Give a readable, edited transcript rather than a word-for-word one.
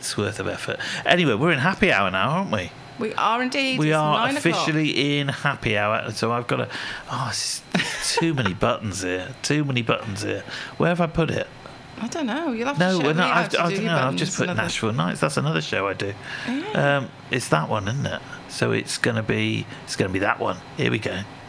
week's worth of effort. Anyway, we're in happy hour now, aren't we? We are indeed. We It's are 9 o'clock. officially in happy hour. So I've got to... Oh, it's too many buttons here. Too many buttons here. Where have I put it? I don't know. You'll have to No, show me how I to don't do know. your I've buttons just put another- Nashville Nights. That's another show I do. Yeah. It's that one, isn't it? So it's going to be that one. Here we go.